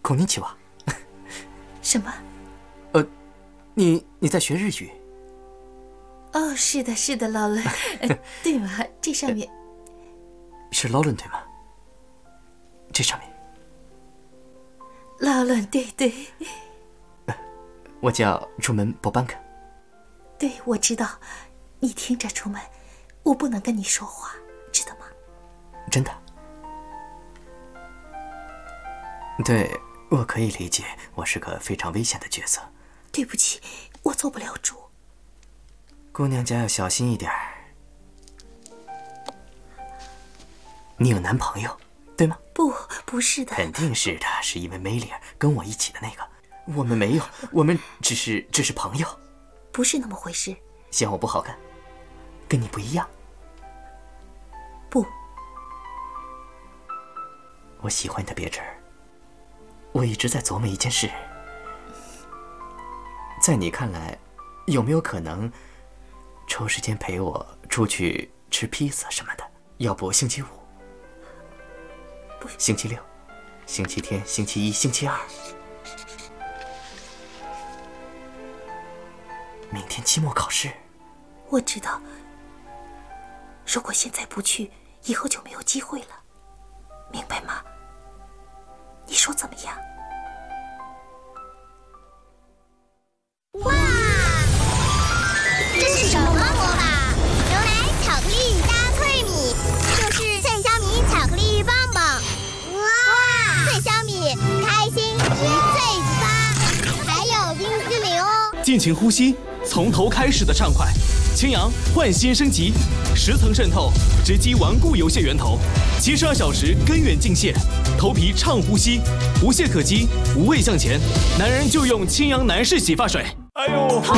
孔尼奇瓦。 什么？ 你在学日语？ 哦，是的，是的，劳伦。对吗？这上面是劳伦对吗？这上面。 劳伦，对对。 我叫出门博班克。 对，我知道。你听着，出门，我不能跟你说话，知道吗？ 真的？对，我可以理解，我是个非常危险的角色。 对不起，我做不了主。 姑娘家要小心一点。你有男朋友，对吗？ 不是的。 肯定是的，是因为梅里尔跟我一起的那个。我们没有，我们只是朋友。 不是那么回事。 嫌我不好看，跟你不一样。 不， 我喜欢你的别致。我一直在琢磨一件事，在你看来，有没有可能抽时间陪我出去吃披萨什么的？要不星期五、星期六、星期天、星期一、星期二。明天期末考试。 我知道，如果现在不去，以后就没有机会了，明白吗？你说怎么样？ 哇，这是什么魔法？牛奶、巧克力加脆米，就是脆香米巧克力棒棒。哇，脆香米，开心一脆发，还有冰激凌哦。 尽情呼吸，从头开始的畅快。青扬焕新升级，10层渗透，直击顽固油屑源头，72小时根源净卸，头皮畅呼吸，无懈可击，无畏向前。男人就用青扬男士洗发水。哎呦！